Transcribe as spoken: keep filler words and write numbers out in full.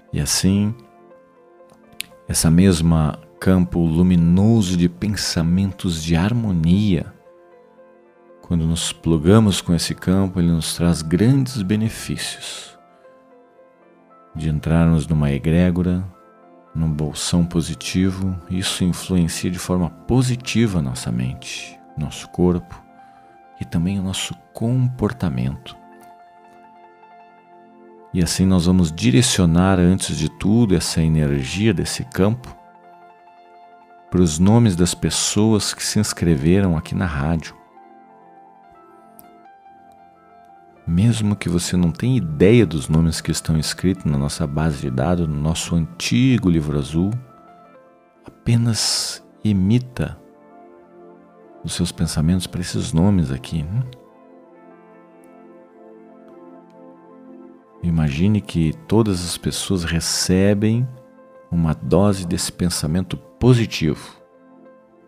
E assim, essa mesma campo luminoso de pensamentos de harmonia, quando nos plugamos com esse campo, ele nos traz grandes benefícios de entrarmos numa egrégora, num bolsão positivo. Isso influencia de forma positiva a nossa mente, nosso corpo e também o nosso comportamento. E assim nós vamos direcionar, antes de tudo, essa energia desse campo para os nomes das pessoas que se inscreveram aqui na rádio. Mesmo que você não tenha ideia dos nomes que estão escritos na nossa base de dados, no nosso antigo livro azul, apenas emita os seus pensamentos para esses nomes aqui. Imagine que todas as pessoas recebem uma dose desse pensamento positivo.